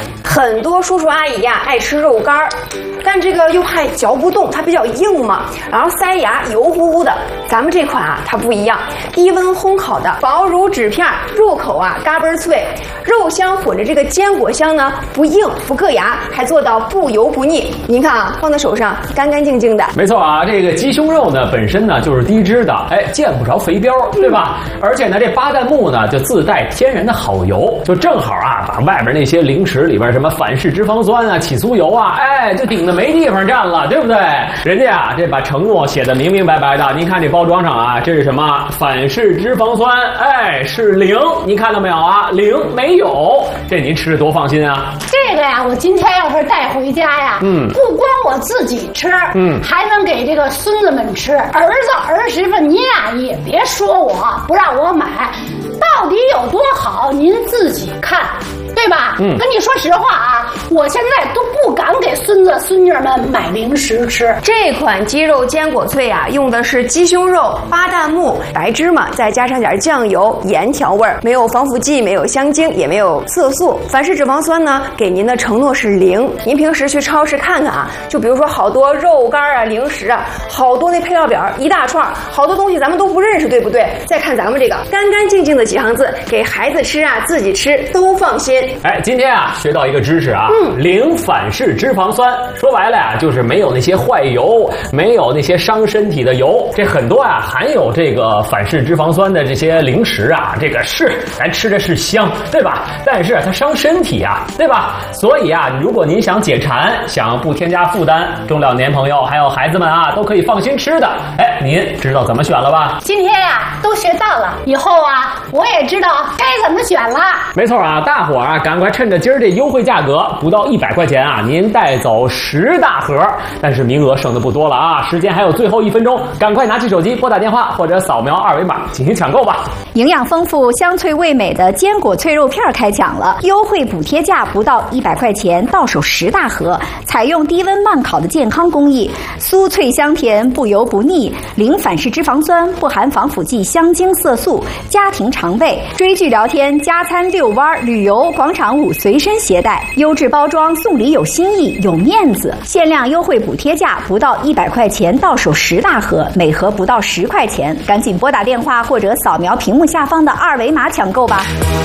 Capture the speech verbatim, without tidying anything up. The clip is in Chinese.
很多叔叔阿姨呀爱吃肉干儿，但这个又怕嚼不动，它比较硬嘛，然后塞牙油乎乎的。咱们这款啊，它不一样，低温烘烤的，薄如纸片，入口啊嘎嘣脆，肉香混着这个坚果香呢，不硬不硌牙，还做到不油不腻。您看啊，放在手上干干净净的。 没错啊，这个鸡胸肉呢本身呢就是低脂的，哎，见不着肥膘，对吧？嗯、而且呢，这巴旦木呢就自带天然的好油，就正好啊，把外边那些零食里边什么反式脂肪酸啊、起酥油啊，哎，就顶得没地方站了，对不对？人家啊，这把承诺写得明明白白的。您看这包装上啊，这是什么？反式脂肪酸，哎，是零，您看到没有啊？零没有，这您吃着多放心啊！ 这个呀，我今天要是带回家呀，嗯，不光我自己吃，嗯，还能给这个孙子们吃。儿子儿媳妇，您呀也别说我不让我买，到底有多好，您自己看。对吧？嗯，跟你说实话啊，我现在都不敢给孙子孙女们买零食吃。 这款鸡肉坚果脆啊，用的是鸡胸肉、巴旦木、白芝麻，再加上点酱油、盐调味儿，没有防腐剂，没有香精，也没有色素。反式脂肪酸呢，给您的承诺是零。您平时去超市看看啊，就比如说好多肉干啊、零食啊，好多那配料表一大串，好多东西咱们都不认识，对不对？再看咱们这个干干净净的几行字，给孩子吃啊，自己吃都放心。 哎，今天啊学到一个知识啊，嗯，零反式脂肪酸，说白了呀，就是没有那些坏油，没有那些伤身体的油。这很多啊含有这个反式脂肪酸的这些零食啊，这个是咱吃着是香，对吧？但是它伤身体啊，对吧？所以啊，如果您想解馋，想不添加负担，中老年朋友还有孩子们啊，都可以放心吃的。哎，您知道怎么选了吧？ 今天呀都学到了，以后啊我也知道该怎么选了。 没错啊，大伙儿啊赶快趁着今儿这优惠价格，不到一百块钱啊，您带走十大盒，但是名额剩的不多了啊，时间还有最后一分钟，赶快拿起手机拨打电话或者扫描二维码进行抢购吧。 营养丰富、香脆味美的坚果脆肉片开抢了，优惠补贴价不到一百块钱，到手十大盒，采用低温慢烤的健康工艺，酥脆香甜，不油不腻，零反式脂肪酸，不含防腐剂、香精、色素，家庭常备。追剧聊天、加餐、遛弯、旅游、广场舞随身携带，优质包装，送礼有新意，有面子。限量优惠补贴价不到一百块钱，到手十大盒，每盒不到十块钱，赶紧拨打电话或者扫描屏幕下方的二维码抢购吧。